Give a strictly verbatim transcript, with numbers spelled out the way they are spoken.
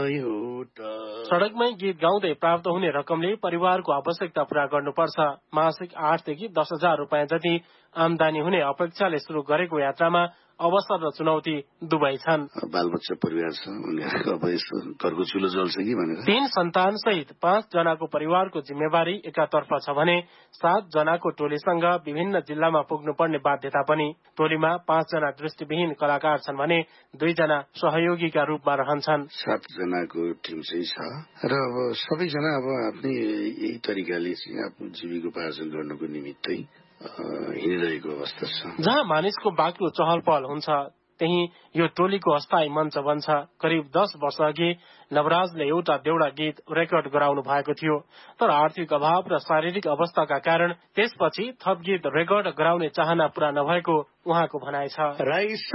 सड़कमै गीत गाउँदै प्राप्त हुने रकमले परिवारको आवश्यकता पूरा गर्नुपर्छ। मासिक आठदेखि दस हजार रुपियाँ जति आमदानी हुने अपेक्षाले शुरू गरेको यात्रामा अवसर र चुनौती दुवै छन्। बालबच्चा परिवार छ, उनीहरूको अब यसो घरको चुलो जल्छ कि भनेर। तीन सन्तान सहित पाँच जनाको परिवारको जिम्मेवारी एकातर्फ छ भने सात जनाको टोलीसँग विभिन्न जिल्लामा पुग्नुपर्ने बाध्यता पनि। टोलीमा पाँच जना दृष्टिविहीन कलाकार छन् भने दुईजना सहयोगीका रूपमा रहन्छन्। सात जनाको टिम चाहिँ छ र अब सबैजना अब आफ्नै यही तरिकाले चाहिँ आफ्नो जीविकोपार्जन गर्नको निमित्तै हिँडिरहेको अवस्था छ। जहाँ मानिसको बाक्लो चहल पहल हुन्छ त्यही यो टोलीको अस्थायी मञ्च बन्छ। करिब दस वर्ष अघि नवराजले एउटा देउडा गीत रेकर्ड गराउनु भएको थियो, तर आर्थिक अभाव र शारीरिक अवस्थाका कारण त्यसपछि थप गीत रेकर्ड गराउने चाहना पूरा नभएको उहाँको भनाइ छ। राई